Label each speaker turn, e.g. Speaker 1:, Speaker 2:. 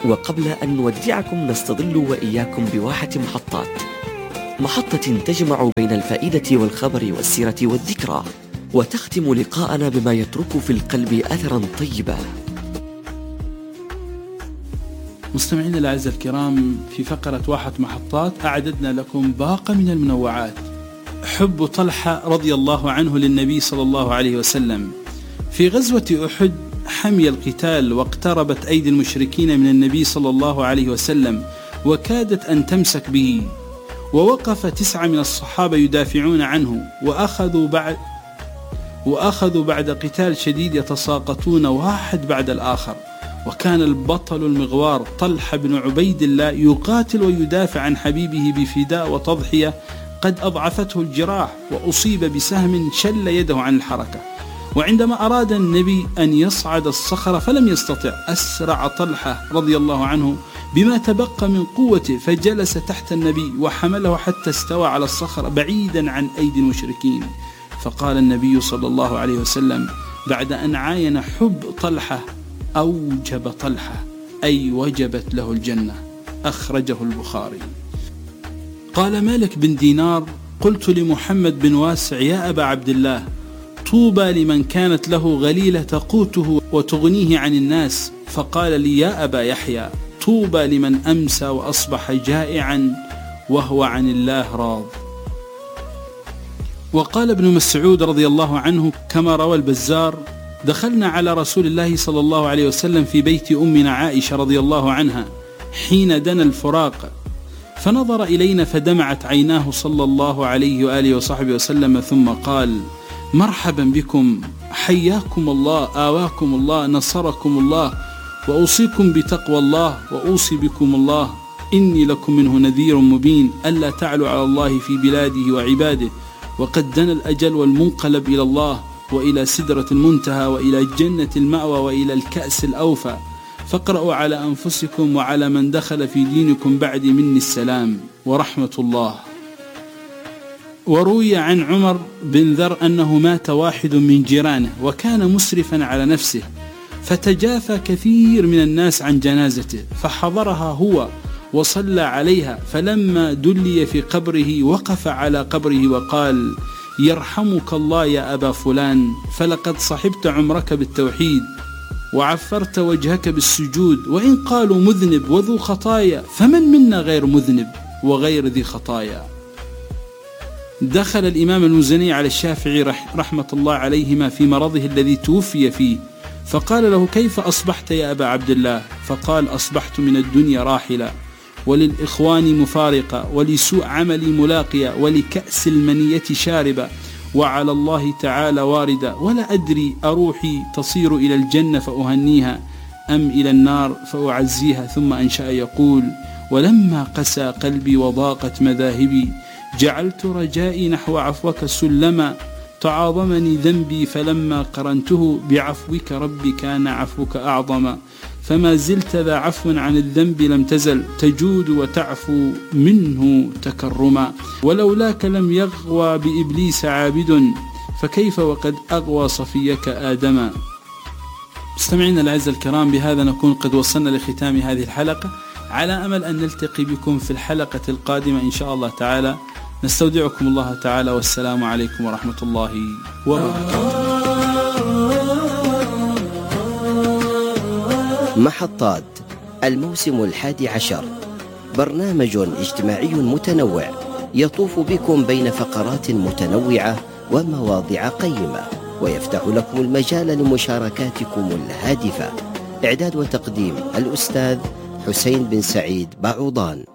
Speaker 1: وقبل أن نودعكم نستظل وإياكم بواحة محطة تجمع بين الفائدة والخبر والسيرة والذكرى، وتختم لقاءنا بما يترك في القلب أثرا طيبا.
Speaker 2: مستمعينا الأعزاء الكرام، في فقرة واحة محطات أعددنا لكم باقة من المنوعات. حب طلحة رضي الله عنه للنبي صلى الله عليه وسلم. في غزوة أحد حمي القتال، واقتربت أيدي المشركين من النبي صلى الله عليه وسلم وكادت أن تمسك به، ووقف 9 من الصحابة يدافعون عنه، وأخذوا بعد قتال شديد يتساقطون واحد بعد الآخر. وكان البطل المغوار طلحة بن عبيد الله يقاتل ويدافع عن حبيبه بفداء وتضحية قد أضعفته الجراح، وأصيب بسهم شل يده عن الحركة. وعندما أراد النبي أن يصعد الصخرة فلم يستطع، أسرع طلحة رضي الله عنه بما تبقى من قوته فجلس تحت النبي وحمله حتى استوى على الصخرة بعيدا عن أيدي المشركين. فقال النبي صلى الله عليه وسلم بعد أن عاين حب طلحة: أوجب طلحة، أي وجبت له الجنة. أخرجه البخاري. قال مالك بن دينار: قلت لمحمد بن واسع: يا أبا عبد الله، طوبى لمن كانت له غليلة تقوته وتغنيه عن الناس. فقال لي: يا أبا يحيى، طوبى لمن أمسى وأصبح جائعا وهو عن الله راض. وقال ابن مسعود رضي الله عنه كما روى البزار: دخلنا على رسول الله صلى الله عليه وسلم في بيت أمنا عائشة رضي الله عنها حين دنا الفراق، فنظر إلينا فدمعت عيناه صلى الله عليه وآله وصحبه وسلم، ثم قال: مرحبا بكم، حياكم الله، آواكم الله، نصركم الله، وأوصيكم بتقوى الله، وأوصي بكم الله، إني لكم منه نذير مبين، ألا تعلوا على الله في بلاده وعباده، وقد دنا الأجل والمنقلب إلى الله، وإلى سدرة المنتهى، وإلى جنة المأوى، وإلى الكأس الأوفى، فاقرأوا على أنفسكم وعلى من دخل في دينكم بعد مني السلام ورحمة الله. وروي عن عمر بن ذر أنه مات واحد من جيرانه وكان مسرفا على نفسه، فتجافى كثير من الناس عن جنازته، فحضرها هو وصلى عليها، فلما دلي في قبره وقف على قبره وقال: يرحمك الله يا أبا فلان، فلقد صحبت عمرك بالتوحيد وعفرت وجهك بالسجود، وإن قالوا مذنب وذو خطايا فمن منا غير مذنب وغير ذي خطايا. دخل الإمام المزني على الشافعي رحمة الله عليهما في مرضه الذي توفي فيه، فقال له: كيف أصبحت يا أبا عبد الله؟ فقال: أصبحت من الدنيا راحلة، وللإخوان مفارقة، ولسوء عملي ملاقية، ولكأس المنية شاربة، وعلى الله تعالى واردة، ولا أدري أروحي تصير إلى الجنة فأهنيها أم إلى النار فأعزيها. ثم أنشأ يقول: ولما قسى قلبي وضاقت مذاهبي، جعلت رجائي نحو عفوك سلما، تعاظمني ذنبي فلما قرنته بعفوك ربي كان عفوك أعظما، فما زلت ذا عفو عن الذنب لم تزل، تجود وتعفو منه تكرما، ولولاك لم يغوى بإبليس عابد، فكيف وقد أغوى صفيك آدما. مستمعينا الأعزاء الكرام، بهذا نكون قد وصلنا لختام هذه الحلقة، على أمل أن نلتقي بكم في الحلقة القادمة إن شاء الله تعالى. نستودعكم الله تعالى، والسلام عليكم ورحمة الله وبركاته.
Speaker 3: محطات الموسم 11، برنامج اجتماعي متنوع يطوف بكم بين فقرات متنوعة ومواضيع قيمة، ويفتح لكم المجال لمشاركاتكم الهادفة. إعداد وتقديم الأستاذ حسين بن سعيد بعوضان.